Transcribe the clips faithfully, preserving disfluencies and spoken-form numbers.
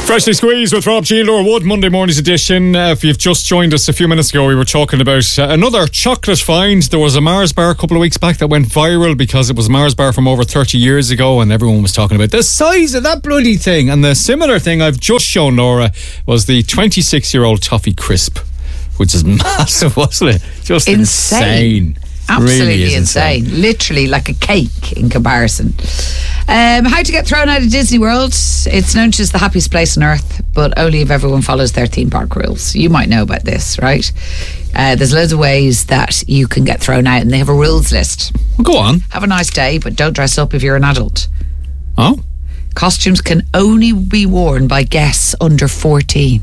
Freshly Squeezed with Rob G. Laura Wood, Monday morning's edition. Uh, if you've just joined us a few minutes ago, we were talking about uh, another chocolate find. There was a Mars bar a couple of weeks back that went viral because it was a Mars bar from over thirty years ago, and everyone was talking about the size of that bloody thing. And the similar thing I've just shown Laura was the twenty-six-year-old toffee crisp, which is massive, wasn't it? Just insane. insane. Absolutely really insane. insane. Literally like a cake in comparison. Um, how to get thrown out of Disney World. It's known as the happiest place on earth, but only if everyone follows their theme park rules. You might know about this, right? Uh, there's loads of ways that you can get thrown out, and they have a rules list. Well, go on. Have a nice day, but don't dress up if you're an adult. Oh? Costumes can only be worn by guests under fourteen.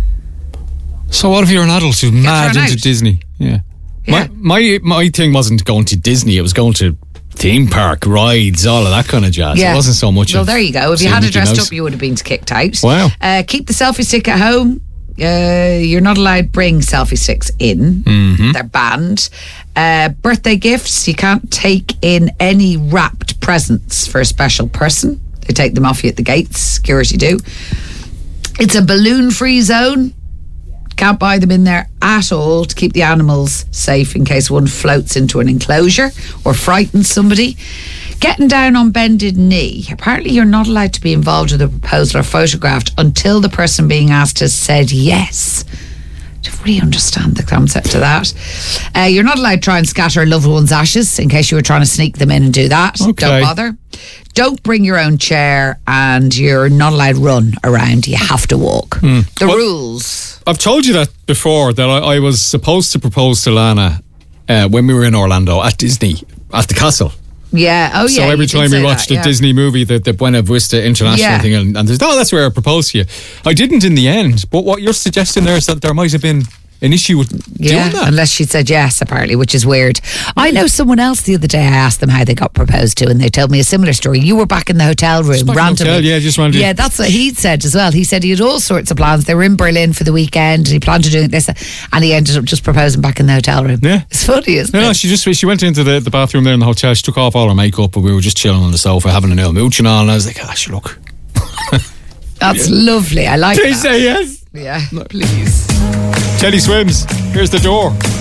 So what if you're an adult who's mad into out. Disney? Yeah. Yeah. My, my my thing wasn't going to Disney, it was going to theme park, rides, all of that kind of jazz. Yeah. It wasn't so much Well, of there you go. If you seeing had it Mickey dressed Mouse. up, you would have been kicked out. Wow. Uh, keep the selfie stick at home. Uh, you're not allowed to bring selfie sticks in. Mm-hmm. They're banned. Uh, birthday gifts. You can't take in any wrapped presents for a special person. They take them off you at the gates. Security do. It's a balloon-free zone. Can't buy them in there at all to keep the animals safe in case one floats into an enclosure or frightens somebody. Getting down on bended knee. Apparently you're not allowed to be involved with a proposal or photographed until the person being asked has said yes. I don't really understand the concept of that. Uh, you're not allowed to try and scatter a loved one's ashes in case you were trying to sneak them in and do that. Okay. Don't bother. Don't bring your own chair, and you're not allowed to run around. You have to walk. Mm. The Well, rules. I've told you that before, that I, I was supposed to propose to Lana uh, when we were in Orlando at Disney, at the castle. Yeah, oh yeah. So every you did time we say watched that, a yeah. Disney movie, the, the Buena Vista International Yeah. thing, and, and there's, oh, that's where I proposed to you. I didn't in the end, but what you're suggesting there is that there might have been an issue with Yeah, doing that. unless she said yes, apparently, which is weird. I know someone else the other day, I asked them how they got proposed to, and they told me a similar story. You were back in the hotel room, back in the randomly. hotel, yeah, just randomly. Yeah, that's what he said as well. He said he had all sorts of plans. They were in Berlin for the weekend, and he planned to do this, and he ended up just proposing back in the hotel room. Yeah. It's funny, isn't No, it? no, she just she went into the, the bathroom there in the hotel. She took off all her makeup, and we were just chilling on the sofa having a little mooch and all. And I was like, "Gosh, look, That's lovely. I like please that. say yes." Yeah, please. Teddy Swims. Here's the door.